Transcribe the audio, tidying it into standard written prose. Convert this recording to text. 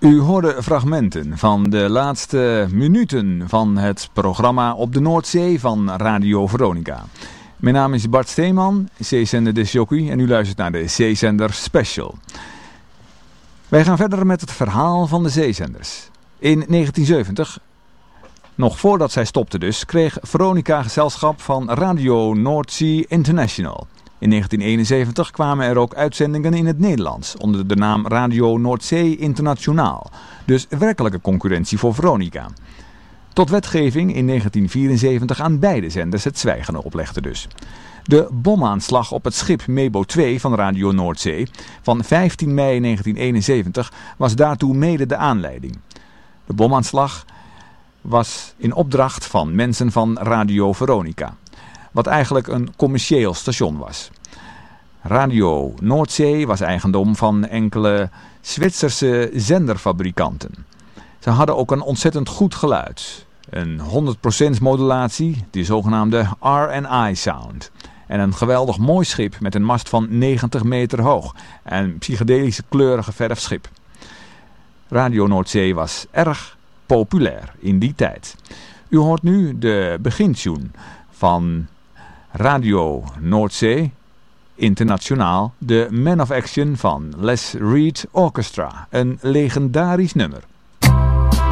U hoorde fragmenten van de laatste minuten van het programma Op de Noordzee van Radio Veronica. Mijn naam is Bart Steeman, zeezender de Jockey en u luistert naar de Zeezender Special. Wij gaan verder met het verhaal van de zeezenders. In 1970, nog voordat zij stopte dus, kreeg Veronica gezelschap van Radio Noordzee International. In 1971 kwamen er ook uitzendingen in het Nederlands onder de naam Radio Noordzee Internationaal. Dus werkelijke concurrentie voor Veronica. Tot wetgeving in 1974 aan beide zenders het zwijgen oplegde dus. De bomaanslag op het schip Mebo 2 van Radio Noordzee van 15 mei 1971 was daartoe mede de aanleiding. De bomaanslag was in opdracht van mensen van Radio Veronica, wat eigenlijk een commercieel station was. Radio Noordzee was eigendom van enkele Zwitserse zenderfabrikanten. Ze hadden ook een ontzettend goed geluid. Een 100% modulatie, die zogenaamde R&I sound. En een geweldig mooi schip met een mast van 90 meter hoog. En een psychedelische kleurige verfschip. Radio Noordzee was erg populair in die tijd. U hoort nu de begintune van Radio Noordzee Internationaal, de Man of Action van Les Reed Orchestra. Een legendarisch nummer.